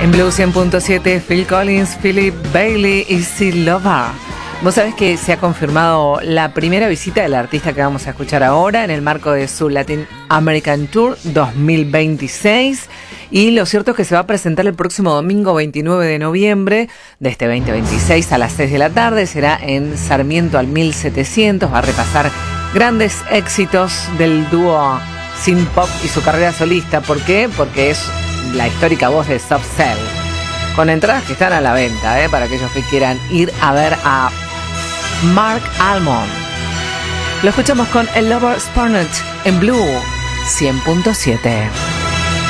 En Blue 100.7, Phil Collins, Philip Bailey y Easy Lover. Vos sabés que se ha confirmado la primera visita del artista que vamos a escuchar ahora en el marco de su Latin American Tour 2026. Y lo cierto es que se va a presentar el próximo domingo 29 de noviembre de este 2026 a las 6 de la tarde. Será en Sarmiento al 1700. Va a repasar grandes éxitos del dúo Synth Pop y su carrera solista. ¿Por qué? Porque es la histórica voz de Soft Cell. Con entradas que están a la venta, para aquellos que quieran ir a ver a Mark Almond. Lo escuchamos con El Lover Spurnage en Blue 100.7.